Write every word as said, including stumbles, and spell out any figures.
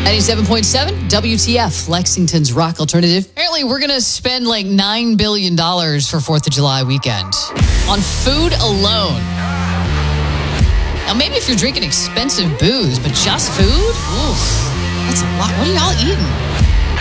ninety-seven point seven W T F, Lexington's rock alternative. Apparently, we're going to spend like nine billion dollars for fourth of July weekend on food alone. Now, maybe if you're drinking expensive booze, but just food? Oof, that's a lot. What are y'all eating?